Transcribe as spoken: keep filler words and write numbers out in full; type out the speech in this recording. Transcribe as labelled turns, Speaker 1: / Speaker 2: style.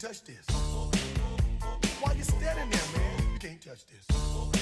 Speaker 1: touch this. Why you standing there, man? You can't touch this.